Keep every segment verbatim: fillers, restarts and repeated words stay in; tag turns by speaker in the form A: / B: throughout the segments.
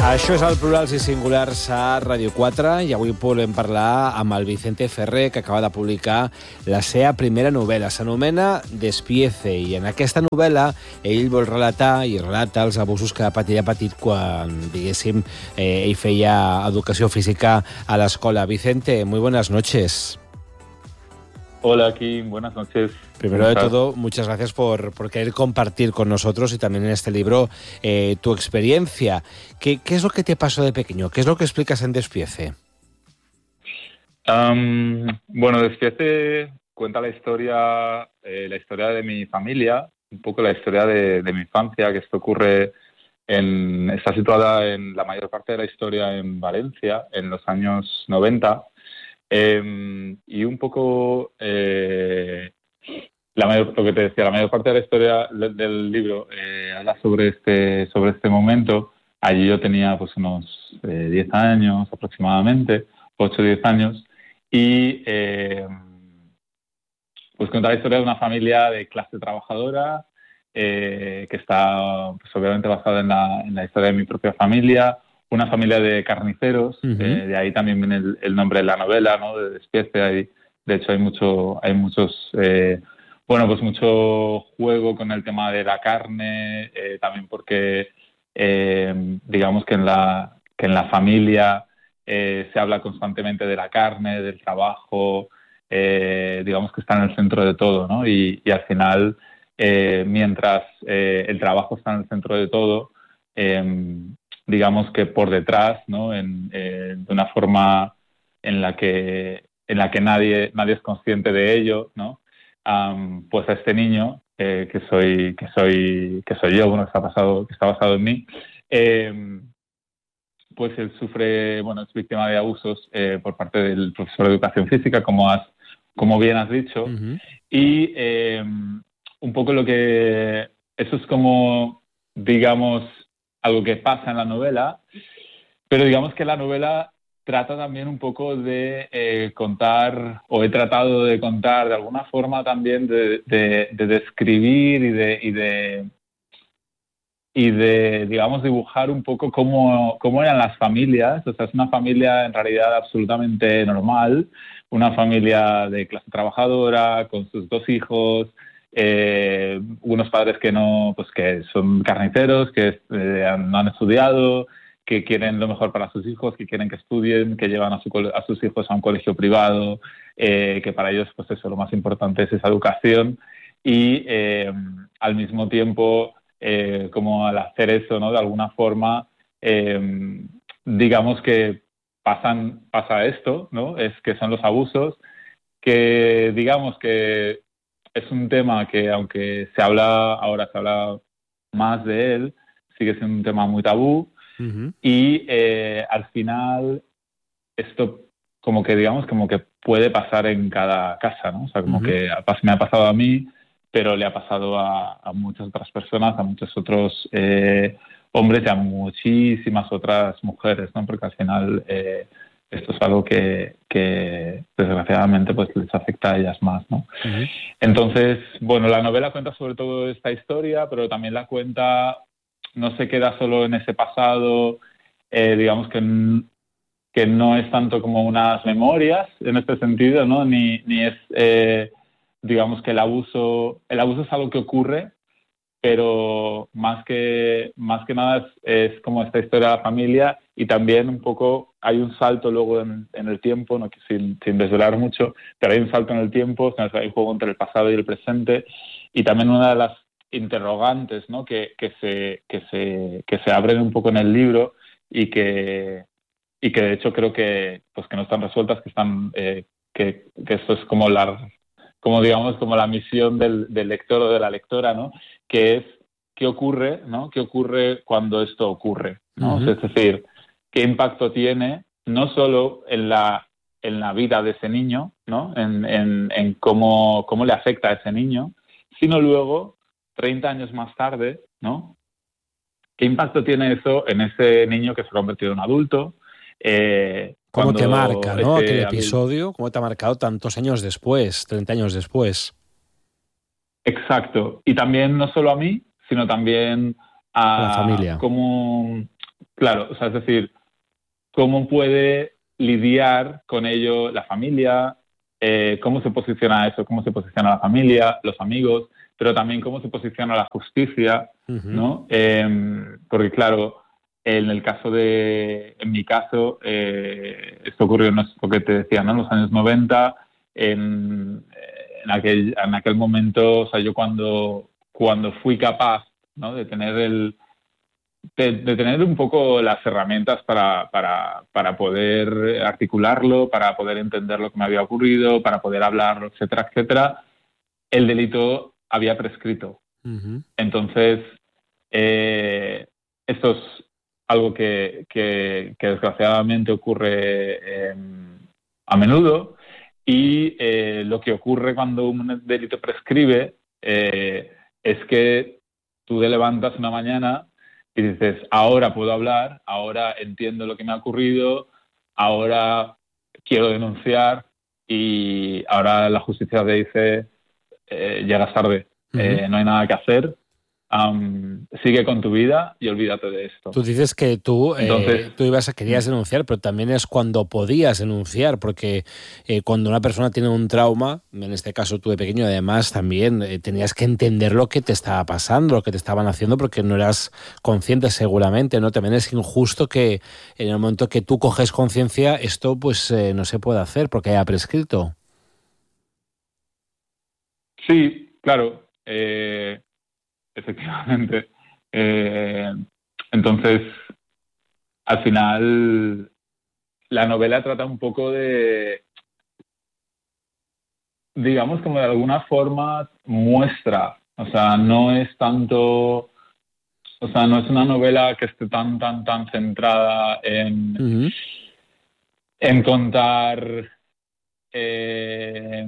A: Això és el Plurals i Singulars a Ràdio quatre i avui volem parlar amb el Vicente Ferrer, que acaba de publicar la seva primera novel·la. S'anomena Despiece, i en aquesta novel·la ell vol relatar i relata els abusos que va patir de petit quan, diguéssim, eh, ell feia educació física a l'escola. Vicente, muy buenas noches.
B: Hola, Kim, buenas noches.
A: Primero de todo, muchas gracias por, por querer compartir con nosotros y también en este libro eh, tu experiencia. ¿Qué, ¿Qué es lo que te pasó de pequeño? ¿Qué es lo que explicas en Despiece?
B: Um, bueno, Despiece cuenta la historia, eh, la historia de mi familia, un poco la historia de, de mi infancia, que esto ocurre en, está situada en la mayor parte de la historia en Valencia, en los años noventa. Eh, y un poco eh, la mayor, lo que te decía, la mayor parte de la historia del, del libro eh, habla sobre este, sobre este momento. Allí yo tenía pues unos eh, diez años aproximadamente, ocho o diez años, y eh, pues cuenta la historia de una familia de clase trabajadora eh, que está pues, obviamente basada en la, en la historia de mi propia familia. Una familia de carniceros, uh-huh. eh, de ahí también viene el, el nombre de la novela, ¿no? De Despiece. Hay, de hecho, hay mucho, hay muchos, eh, bueno, pues mucho juego con el tema de la carne, eh, también porque, eh, digamos que en la, que en la familia eh, se habla constantemente de la carne, del trabajo, eh, digamos que está en el centro de todo, ¿no? Y, y al final, eh, mientras eh, el trabajo está en el centro de todo, eh, digamos que por detrás, ¿no? En, eh, de una forma en la que en la que nadie nadie es consciente de ello, ¿no? Um, pues a este niño eh, que soy que soy que soy yo, bueno, que está basado que está basado en mí, eh, pues él sufre, bueno, es víctima de abusos eh, por parte del profesor de educación física, como has como bien has dicho, uh-huh. y eh, un poco lo que eso es como, digamos, algo que pasa en la novela, pero digamos que la novela trata también un poco de eh, contar, o he tratado de contar de alguna forma también de, de, de describir y de, y de, y de, digamos, dibujar un poco cómo, cómo eran las familias. O sea, es una familia en realidad absolutamente normal, una familia de clase trabajadora, con sus dos hijos, Eh, unos padres que no, pues que son carniceros, que eh, no han estudiado, que quieren lo mejor para sus hijos, que quieren que estudien, que llevan a, su, a sus hijos a un colegio privado, eh, que para ellos, pues eso, lo más importante es esa educación. Y eh, al mismo tiempo, eh, como al hacer eso, ¿no? De alguna forma, eh, digamos que pasan, pasa esto, ¿no? Es que son los abusos, que digamos que es un tema que, aunque se habla, ahora se habla más de él, sigue siendo un tema muy tabú. Uh-huh. Y eh, al final, esto como que, digamos, como que puede pasar en cada casa, ¿no? O sea, como uh-huh. que me ha pasado a mí, pero le ha pasado a, a muchas otras personas, a muchos otros eh, hombres y a muchísimas otras mujeres, ¿no? Porque al final eh, esto es algo que, que desgraciadamente pues les afecta a ellas más, ¿no? Uh-huh. Entonces, bueno, la novela cuenta sobre todo esta historia, pero también la cuenta, no se queda solo en ese pasado, eh, digamos que, que no es tanto como unas memorias en este sentido, ¿no? Ni, ni es, eh, digamos que el abuso, el abuso es algo que ocurre, pero más que, más que nada es, es como esta historia de la familia, y también un poco hay un salto luego en, en el tiempo, no sin, sin desvelar mucho, pero hay un salto en el tiempo, hay un juego entre el pasado y el presente, y también una de las interrogantes, ¿no? que, que, se, que, se, que se abren un poco en el libro y que, y que de hecho creo que, pues que no están resueltas, que, están, eh, que, que esto es como la... como digamos, como la misión del, del lector o de la lectora, ¿no? Que es qué ocurre, ¿no? ¿Qué ocurre cuando esto ocurre, ¿no? Uh-huh. O sea, es decir, qué impacto tiene no solo en la, en la vida de ese niño, ¿no? En, en, en cómo, cómo le afecta a ese niño, sino luego, treinta años más tarde, ¿no? ¿Qué impacto tiene eso en ese niño que se ha convertido en adulto? Eh,
A: ¿Cómo te marca, ¿no? Aquel episodio, cómo te ha marcado tantos años después, treinta años después.
B: Exacto. Y también no solo a mí, sino también a,
A: a la familia.
B: Cómo, claro, o sea, es decir, cómo puede lidiar con ello la familia, eh, cómo se posiciona eso, cómo se posiciona la familia, los amigos, pero también cómo se posiciona la justicia,
A: Ujú.
B: ¿no? Eh, porque claro, en el caso de, en mi caso, eh, esto ocurrió en lo que te decía, ¿no? En los años noventa, en, en aquel, en aquel momento, o sea, yo cuando, cuando fui capaz, ¿no? de tener el de, de tener un poco las herramientas para, para, para poder articularlo, para poder entender lo que me había ocurrido, para poder hablarlo, etcétera, etcétera, el delito había prescrito.
A: Ujú.
B: Entonces, eh, esto es algo que, que, que desgraciadamente ocurre eh, a menudo y eh, lo que ocurre cuando un delito prescribe eh, es que tú te levantas una mañana y dices, ahora puedo hablar, ahora entiendo lo que me ha ocurrido, ahora quiero denunciar y ahora la justicia te dice, eh, llegas tarde,
A: Ujú.
B: eh, no hay nada que hacer, um, sigue con tu vida y olvídate de esto.
A: Tú dices que tú,
B: Entonces,
A: eh, tú ibas a, querías denunciar, pero también es cuando podías denunciar, porque eh, cuando una persona tiene un trauma, en este caso tú de pequeño, además también eh, tenías que entender lo que te estaba pasando, lo que te estaban haciendo, porque no eras consciente seguramente, ¿no? También es injusto que en el momento que tú coges conciencia, esto pues eh, no se puede hacer porque haya prescrito.
B: sí, claro, eh, efectivamente. Eh, entonces, al final, la novela trata un poco de, digamos, como de alguna forma muestra, o sea, no es tanto, o sea, no es una novela que esté tan, tan, tan centrada en,
A: Ujú.
B: en contar eh,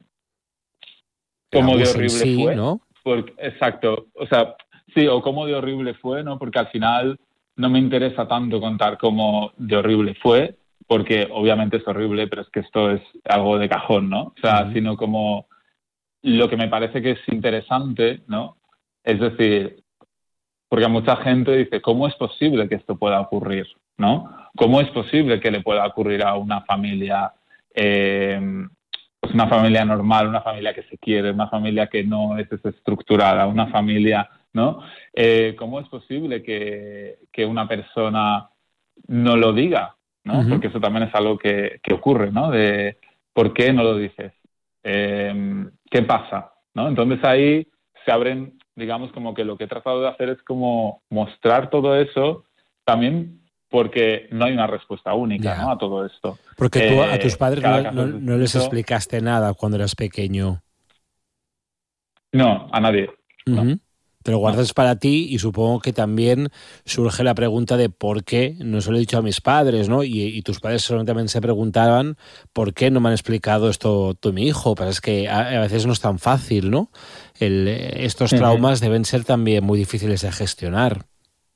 A: El
B: cómo de
A: abuso en
B: horrible
A: sí,
B: fue,
A: ¿no?
B: porque, exacto, o sea, sí, o cómo de horrible fue, ¿no? Porque al final no me interesa tanto contar cómo de horrible fue, porque obviamente es horrible, pero es que esto es algo de cajón, ¿no? O sea,
A: Ujú.
B: sino como lo que me parece que es interesante, ¿no? Es decir, porque mucha gente dice, ¿cómo es posible que esto pueda ocurrir? ¿No? ¿Cómo es posible que le pueda ocurrir a una familia, eh, pues una familia normal, una familia que se quiere, una familia que no es desestructurada, una familia, ¿no? Eh, ¿Cómo es posible que, que una persona no lo diga? ¿No?
A: Ujú.
B: Porque eso también es algo que, que ocurre, ¿no? De ¿por qué no lo dices? Eh, ¿Qué pasa? ¿No? Entonces ahí se abren, digamos, como que lo que he tratado de hacer es como mostrar todo eso también porque no hay una respuesta única, ¿no?
A: Ya.
B: A todo esto.
A: Porque tú a tus
B: Eh,
A: padres
B: cada
A: no,
B: caso
A: no,
B: es
A: no les
B: distinto.
A: explicaste nada cuando eras pequeño.
B: No, a nadie. No,
A: Ujú. Te lo
B: no.
A: guardas para ti y supongo que también surge la pregunta de por qué no se lo he dicho a mis padres, ¿no? Y, y tus padres seguramente también se preguntaban por qué no me han explicado esto tú, mi hijo. Pero es que a, a veces no es tan fácil, ¿no? El, eh, estos
B: Ujú.
A: traumas deben ser también muy difíciles de gestionar.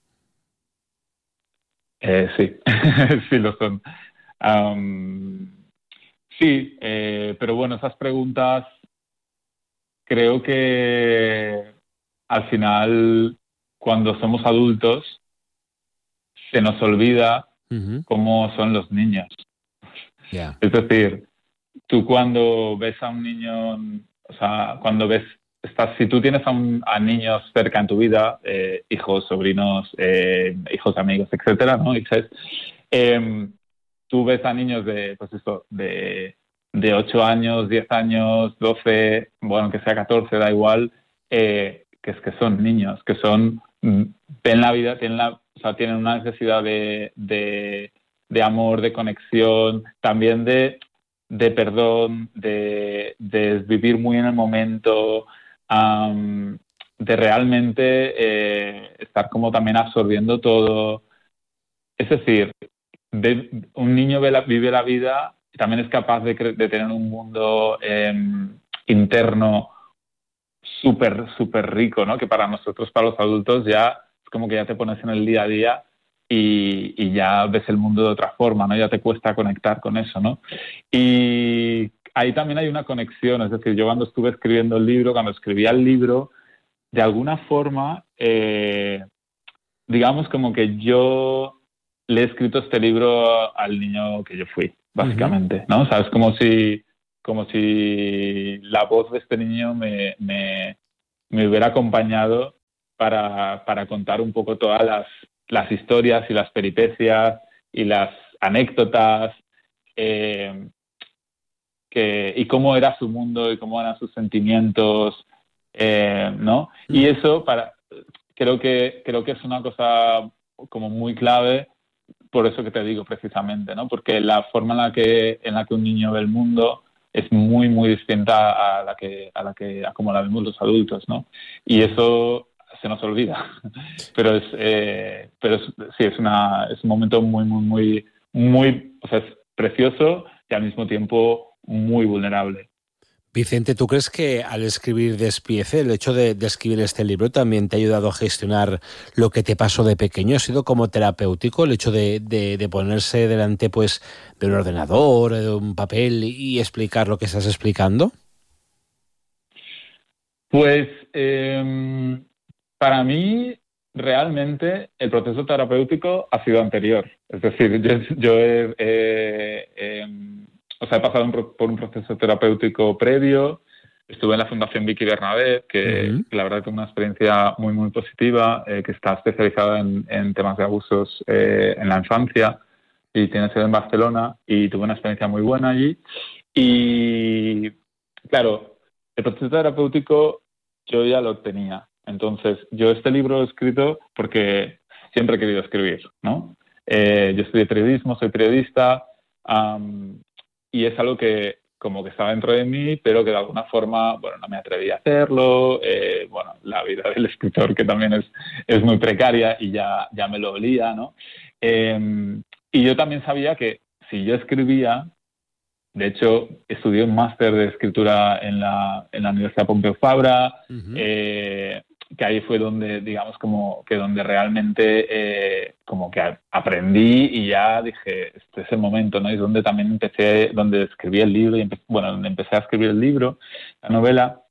B: Eh, sí, sí lo son. Am, sí, eh, pero bueno, esas preguntas creo que al final, cuando somos adultos, se nos olvida
A: Ujú.
B: cómo son los niños.
A: Ya.
B: Es decir, tú cuando ves a un niño, o sea, cuando ves, estás, si tú tienes a, un, a niños cerca en tu vida, eh, hijos, sobrinos, eh, hijos, amigos, etcétera, ¿no? Hijas, eh, tú ves a niños de, pues esto, de, de ocho años, diez años, doce, bueno, que sea catorce, da igual, eh, que es que son niños, que son, mm, ven la vida, tienen, la, o sea, tienen una necesidad de, de, de amor, de conexión, también de, de perdón, de, de vivir muy en el momento, um, de realmente eh, estar como también absorbiendo todo. Es decir, ve, un niño ve la, vive la vida y también es capaz de, de tener un mundo eh, interno súper, súper rico, ¿no? Que para nosotros, para los adultos, ya es como que ya te pones en el día a día y, y ya ves el mundo de otra forma, ¿no? Ya te cuesta conectar con eso, ¿no? Y ahí también hay una conexión, es decir, yo cuando estuve escribiendo el libro, cuando escribía el libro, de alguna forma, eh, digamos como que yo le he escrito este libro al niño que yo fui, básicamente, ¿no? O sea, es como si, como si la voz de este niño me, me, me hubiera acompañado para, para contar un poco todas las, las historias y las peripecias y las anécdotas eh, que, y cómo era su mundo y cómo eran sus sentimientos, eh, ¿no? Y eso para, creo que, creo que es una cosa como muy clave, por eso que te digo precisamente, ¿no? Porque la forma en la que, en la que un niño ve el mundo es muy, muy distinta a la que, a la que, a como la vemos los adultos, ¿no? Y eso se nos olvida. Pero es, eh, pero es, sí, es una, es un momento muy, muy, muy, muy, o sea, es precioso y al mismo tiempo muy vulnerable.
A: Vicente, ¿tú crees que al escribir Despiece, el hecho de, de escribir este libro también te ha ayudado a gestionar lo que te pasó de pequeño? ¿Ha sido como terapéutico el hecho de, de, de ponerse delante pues de un ordenador, de un papel y explicar lo que estás explicando?
B: Pues eh, para mí realmente el proceso terapéutico ha sido anterior. Es decir, yo, yo he, eh, eh, o sea, he pasado un, por un proceso terapéutico previo. Estuve en la Fundación Vicky Bernabé, que
A: Uh-huh.
B: la verdad que es una experiencia muy, muy positiva, eh, que está especializada en, en temas de abusos eh, en la infancia y tiene sede en Barcelona, y tuve una experiencia muy buena allí. Y claro, el proceso terapéutico yo ya lo tenía. Entonces, yo este libro lo he escrito porque siempre he querido escribir, ¿no? Eh, yo estudié periodismo, soy periodista, um, y es algo que como que estaba dentro de mí, pero que de alguna forma, bueno, no me atreví a hacerlo. Eh, bueno, la vida del escritor, que también es, es muy precaria y ya, ya me lo olía, ¿no? Eh, y yo también sabía que si yo escribía, de hecho, estudié un máster de escritura en la, en la Universidad Pompeu Fabra,
A: Uh-huh.
B: eh, que ahí fue donde, digamos, como que donde realmente eh, como que aprendí y ya dije, este es el momento, ¿no? Y es donde también empecé, donde escribí el libro, y empe- bueno, donde empecé a escribir el libro, la novela.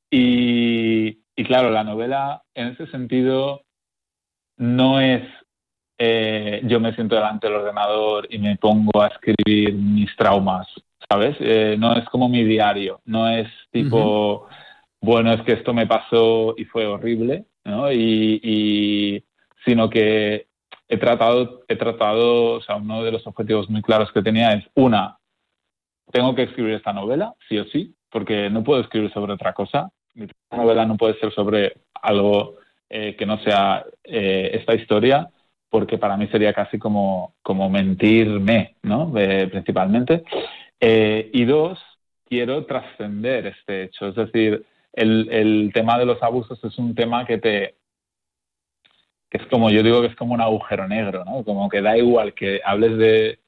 B: Y, y claro, la novela en ese sentido no es eh, yo me siento delante del ordenador y me pongo a escribir mis traumas, ¿sabes? Eh, no es como mi diario, no es
A: Uh-huh.
B: tipo, bueno, es que esto me pasó y fue horrible, ¿no? Y, y sino que he tratado, he tratado, o sea, uno de los objetivos muy claros que tenía es, una, tengo que escribir esta novela, sí o sí, porque no puedo escribir sobre otra cosa. Mi novela no puede ser sobre algo eh, que no sea eh, esta historia, porque para mí sería casi como, como mentirme, ¿no? Eh, principalmente. Eh, y dos, quiero trascender este hecho. Es decir, el, el tema de los abusos es un tema que te que es como, yo digo que es como un agujero negro, ¿no? Como que da igual que hables de,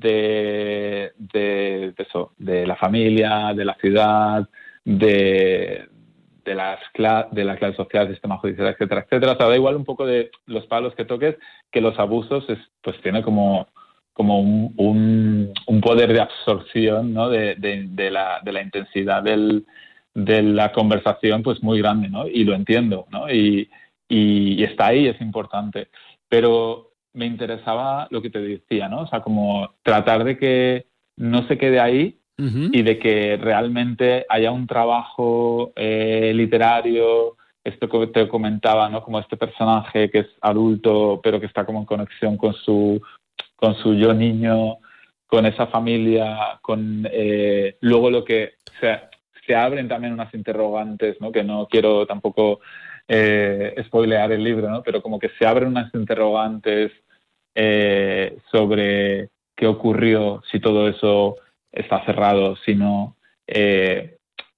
B: de, de, de eso, de la familia, de la ciudad, de, de, las cla de la clase social, sistema judicial, etcétera, etcétera. O sea, da igual un poco de los palos que toques, que los abusos es, pues tiene como, como un, un, un poder de absorción, ¿no? de, de, de, la, de la intensidad del, de la conversación, pues muy grande, ¿no? Y lo entiendo, ¿no? Y, y, y está ahí, es importante. Pero me interesaba lo que te decía, ¿no? O sea, como tratar de que no se quede ahí
A: Uh-huh.
B: y de que realmente haya un trabajo eh, literario, esto que te comentaba, ¿no? Como este personaje que es adulto, pero que está como en conexión con su, con su yo niño, con esa familia, con eh, luego lo que se, se abren también unas interrogantes, ¿no? Que no quiero tampoco eh, spoilear el libro, ¿no? Pero como que se abren unas interrogantes eh, sobre qué ocurrió, si todo eso está cerrado, si no, eh,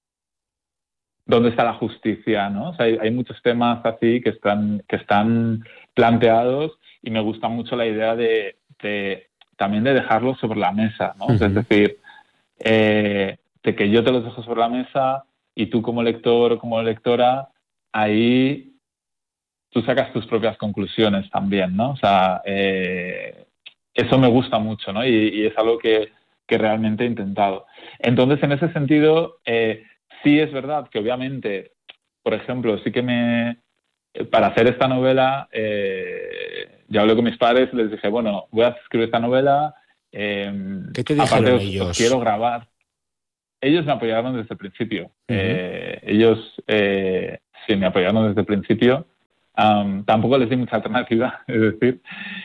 B: dónde está la justicia, ¿no? O sea, hay, hay muchos temas así que están, que están planteados, y me gusta mucho la idea de, de también de dejarlos sobre la mesa, ¿no? O sea, es
A: Uh-huh.
B: decir, eh, de que yo te los dejo sobre la mesa y tú como lector o como lectora, ahí tú sacas tus propias conclusiones también, ¿no? O sea, eh, eso me gusta mucho, ¿no? Y, y es algo que, que realmente he intentado. Entonces, en ese sentido, eh, sí es verdad que obviamente, por ejemplo, sí que me... Para hacer esta novela, eh, yo hablé con mis padres y les dije, bueno, voy a escribir esta novela. Eh,
A: ¿Qué te dijeron
B: aparte,
A: ellos?
B: os quiero grabar. Ellos me apoyaron desde el principio. Uh-huh. Eh, ellos eh, sí me apoyaron desde el principio. Um, tampoco les di mucha alternativa, es decir,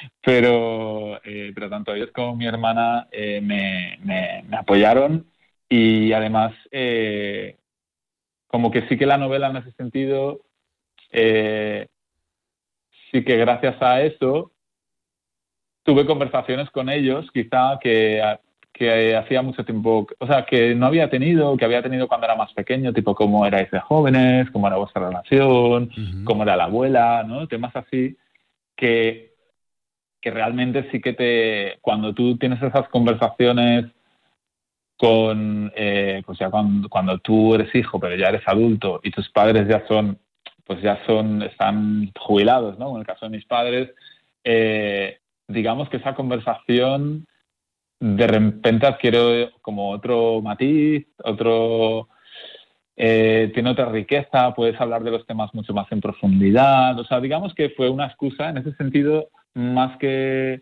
B: pero, eh, pero tanto ellos como mi hermana eh, me, me, me apoyaron y además eh, como que sí que la novela en ese sentido, eh, sí que gracias a eso tuve conversaciones con ellos, quizá que, que hacía mucho tiempo, o sea, que no había tenido, que había tenido cuando era más pequeño, tipo cómo erais de jóvenes, cómo era vuestra relación, uh-huh. cómo era la abuela, ¿no? Temas así que, que realmente sí que te, cuando tú tienes esas conversaciones con, eh, pues ya cuando, cuando tú eres hijo, pero ya eres adulto y tus padres ya son, pues ya son, están jubilados, ¿no? En el caso de mis padres, eh, digamos que esa conversación de repente adquiere como otro matiz, otro eh, tiene otra riqueza, puedes hablar de los temas mucho más en profundidad, o sea, digamos que fue una excusa en ese sentido más que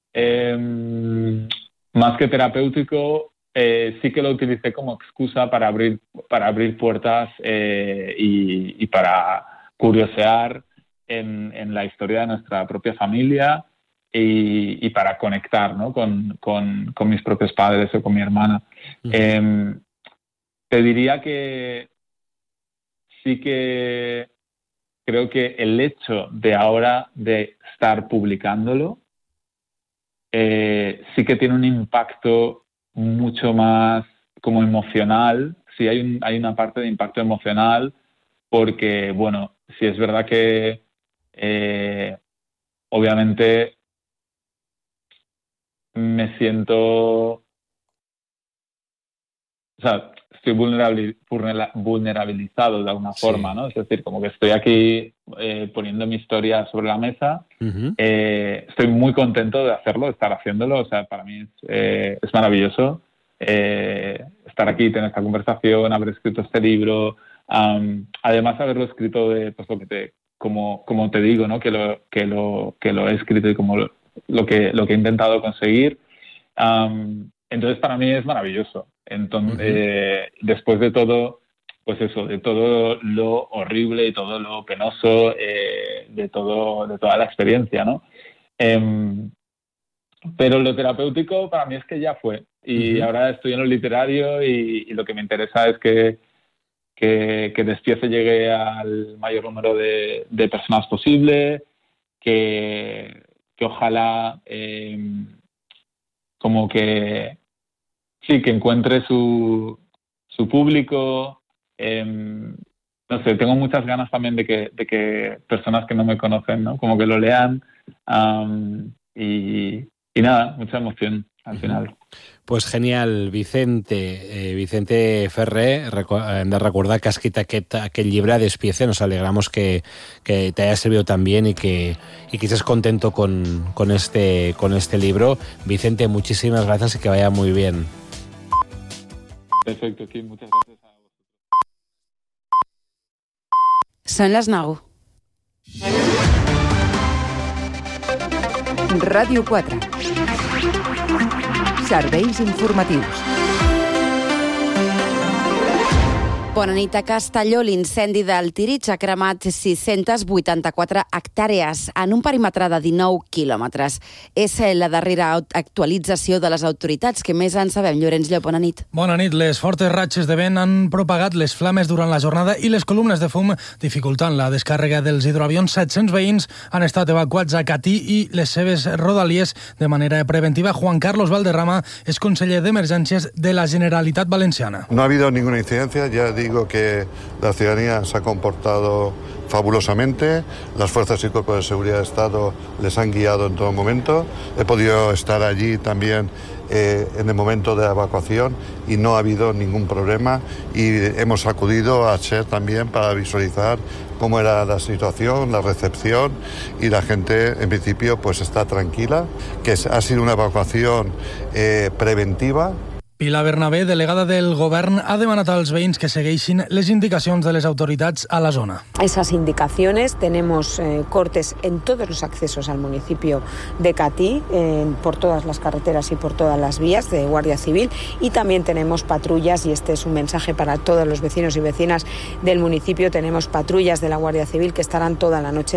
B: eh, más que terapéutico, eh, sí que lo utilicé como excusa para abrir para abrir puertas eh, y, y para curiosear en, en la historia de nuestra propia familia. Y, y para conectar, ¿no? con, con, con mis propios padres o con mi hermana. Uh-huh. Eh, te diría que sí que creo que el hecho de ahora de estar publicándolo eh, sí que tiene un impacto mucho más como emocional. Sí hay, un, hay una parte de impacto emocional porque, bueno, sí es verdad que eh, obviamente me siento, o sea, estoy vulnerabilizado de alguna sí. forma, ¿no? Es decir, como que estoy aquí eh, poniendo mi historia sobre la mesa. Uh-huh. Eh, estoy muy contento de hacerlo, de estar haciéndolo. O sea, para mí es, eh, es maravilloso eh, estar aquí, tener esta conversación, haber escrito este libro. Um, además, haberlo escrito de, pues, lo que te, como, como te digo, ¿no? Que lo, que lo, que lo he escrito y como lo, lo que lo que he intentado conseguir. Um, entonces para mí es maravilloso. Entonces, uh-huh. eh, después de todo, pues eso, de todo lo horrible y todo lo penoso, eh, de todo, de toda la experiencia, ¿no? Um, pero lo terapéutico para mí es que ya fue. Y uh-huh. ahora estoy en lo literario y, y lo que me interesa es que que, que Despiece llegue al mayor número de, de personas posible, que que ojalá eh, como que sí, que encuentre su, su público. Eh, no sé, tengo muchas ganas también de que, de que personas que no me conocen, ¿no? Como que lo lean um, y, y nada, mucha emoción al final.
A: Pues genial, Vicente. Eh, Vicente Ferrer, recu- hem de recordar que has escrit aquest, aquest llibre, Despiece. Nos alegramos que, que te haya servido tan bien y que, y que estés contento con, con, este, con este libro. Vicente, muchísimas gracias y que vaya muy bien.
B: Perfecto, Kim, muchas gracias a vosotros.
C: Són les nou. Ràdio quatre. Serveis informatius. Bona nit a Castelló. L'incendi del Tirig ha cremat sis-centes vuitanta-quatre hectàrees en un perímetre de dinou quilòmetres. És la darrera actualització de les autoritats. Què més en sabem? Llorenç Llop, bona nit.
D: Bona nit. Les fortes ratxes de vent han propagat les flames durant la jornada i les columnes de fum dificultant la descàrrega dels hidroavions. set-cents veïns han estat evacuats a Catí i les seves rodalies de manera preventiva. Juan Carlos Valderrama és conseller d'Emergències de la Generalitat Valenciana.
E: No ha habido ninguna incidencia, ya digo que la ciudadanía se ha comportado fabulosamente, las fuerzas y cuerpos de seguridad de Estado les han guiado en todo momento. He podido estar allí también eh, en el momento de la evacuación y no ha habido ningún problema y hemos acudido a SER también para visualizar cómo era la situación, la recepción y la gente en principio pues está tranquila, que ha sido una evacuación eh, preventiva.
D: Pilar Bernabé, delegada del Govern, ha demanat als veïns que segueixin les indicacions de les autoritats a la zona.
F: Esas indicaciones, tenemos eh, cortes en todos los accesos al municipio de Catí, eh, por todas las carreteras y por todas las vías de Guardia Civil, y también tenemos patrullas, y este es un mensaje para todos los vecinos y vecinas del municipio, tenemos patrullas de la Guardia Civil que estarán toda la noche